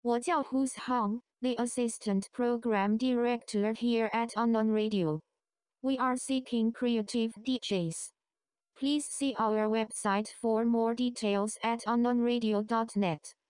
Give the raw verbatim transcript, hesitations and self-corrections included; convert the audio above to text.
我叫 Who's Hong, the Assistant Program Director here at Unknown Radio. We are seeking creative D Js. Please see our website for more details at unknownradio dot net.